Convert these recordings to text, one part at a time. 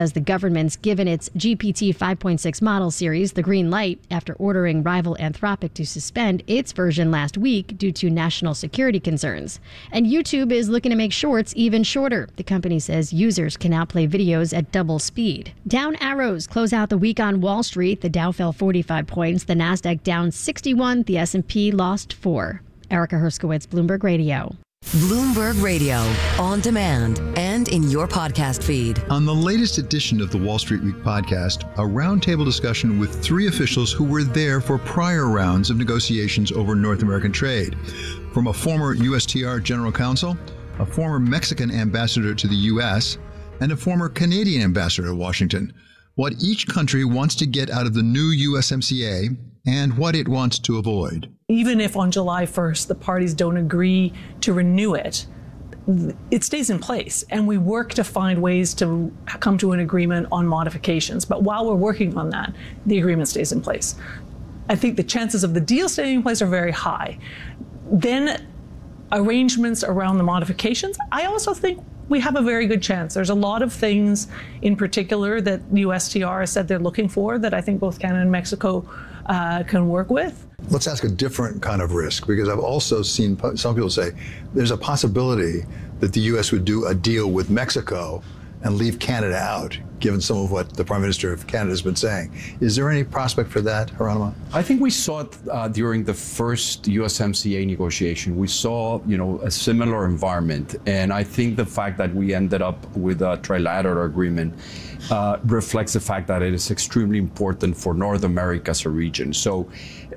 As the government's given its GPT 5.6 model series the green light after ordering rival Anthropic to suspend its version last week due to national security concerns. And YouTube is looking to make shorts even shorter. The company says users can now play videos at double speed. Down arrows close out the week on Wall Street. The Dow fell 45 points, the Nasdaq down 61, the S&P lost 4. Erica Herskowitz, Bloomberg Radio. Bloomberg Radio, on demand and in your podcast feed. On the latest edition of the Wall Street Week podcast, a roundtable discussion with 3 officials who were there for prior rounds of negotiations over North American trade. From a former USTR General Counsel, a former Mexican ambassador to the U.S., and a former Canadian ambassador to Washington. What each country wants to get out of the new USMCA and what it wants to avoid. Even if on July 1st the parties don't agree to renew it, it stays in place. And we work to find ways to come to an agreement on modifications. But while we're working on that, the agreement stays in place. I think the chances of the deal staying in place are very high. Then arrangements around the modifications, I also think we have a very good chance. There's a lot of things in particular that USTR has said they're looking for that I think both Canada and Mexico can work with. Let's ask a different kind of risk, because I've also seen some people say there's a possibility that the U.S. would do a deal with Mexico and leave Canada out, given some of what the Prime Minister of Canada has been saying. Is there any prospect for that, Geronimo? I think we saw it during the first USMCA negotiation. We saw, a similar environment. And I think the fact that we ended up with a trilateral agreement reflects the fact that it is extremely important for North America as a region. So,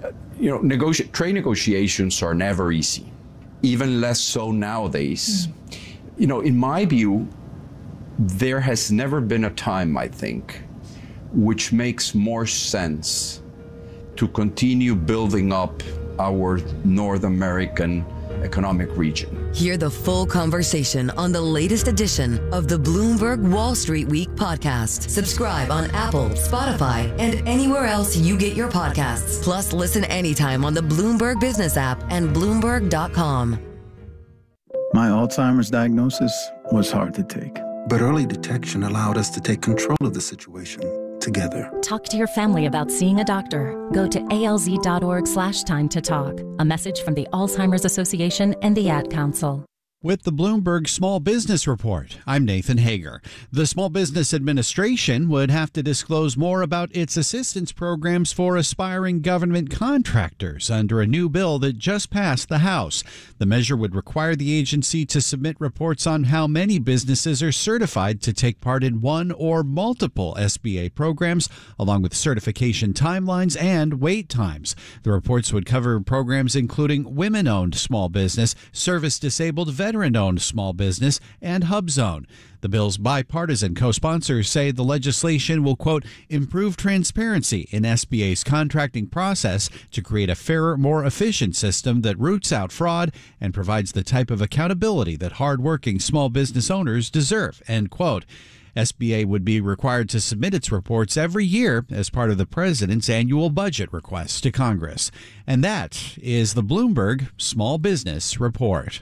trade negotiations are never easy, even less so nowadays. In my view, there has never been a time, I think, which makes more sense to continue building up our North American economic region. Hear the full conversation on the latest edition of the Bloomberg Wall Street Week podcast. Subscribe on Apple, Spotify, and anywhere else you get your podcasts. Plus, listen anytime on the Bloomberg Business app and Bloomberg.com. My Alzheimer's diagnosis was hard to take. But early detection allowed us to take control of the situation together. Talk to your family about seeing a doctor. Go to alz.org/time to talk. A message from the Alzheimer's Association and the Ad Council. With the Bloomberg Small Business Report, I'm Nathan Hager. The Small Business Administration would have to disclose more about its assistance programs for aspiring government contractors under a new bill that just passed the House. The measure would require the agency to submit reports on how many businesses are certified to take part in one or multiple SBA programs, along with certification timelines and wait times. The reports would cover programs including women-owned small business, service-disabled veteran-owned small business, and HubZone. The bill's bipartisan co-sponsors say the legislation will, quote, improve transparency in SBA's contracting process to create a fairer, more efficient system that roots out fraud and provides the type of accountability that hardworking small business owners deserve, end quote. SBA would be required to submit its reports every year as part of the president's annual budget request to Congress. And that is the Bloomberg Small Business Report.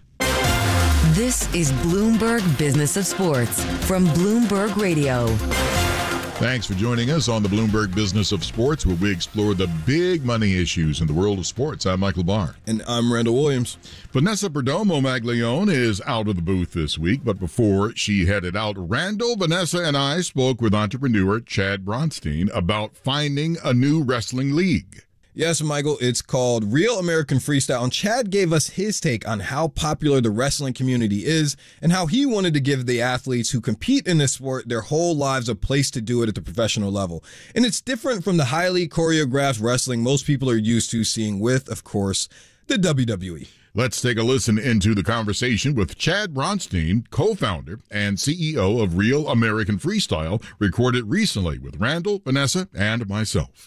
This is Bloomberg Business of Sports from Bloomberg Radio. Thanks for joining us on the Bloomberg Business of Sports, where we explore the big money issues in the world of sports. I'm Michael Barr. And I'm Randall Williams. Vanessa Perdomo Maglione is out of the booth this week, but before she headed out, Randall, Vanessa, and I spoke with entrepreneur Chad Bronstein about finding a new wrestling league. Yes, Michael, it's called Real American Freestyle, and Chad gave us his take on how popular the wrestling community is and how he wanted to give the athletes who compete in this sport their whole lives a place to do it at the professional level. And it's different from the highly choreographed wrestling most people are used to seeing with, of course, the WWE. Let's take a listen into the conversation with Chad Bronstein, co-founder and CEO of Real American Freestyle, recorded recently with Randall, Vanessa, and myself.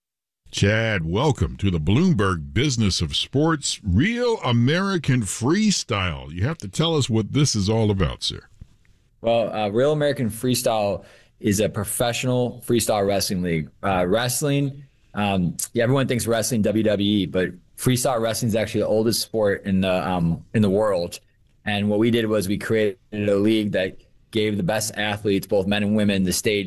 Chad, welcome to the Bloomberg Business of Sports, Real American Freestyle. You have to tell us what this is all about, sir. Well, Real American Freestyle is a professional freestyle wrestling league. Everyone thinks wrestling WWE, but freestyle wrestling is actually the oldest sport in the world. And what we did was we created a league that gave the best athletes, both men and women, the stage